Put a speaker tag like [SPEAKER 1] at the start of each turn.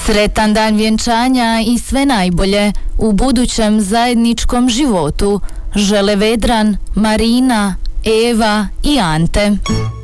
[SPEAKER 1] Sretan dan vjenčanja i sve najbolje u budućem zajedničkom životu žele Vedran, Marina, Eva i Ante.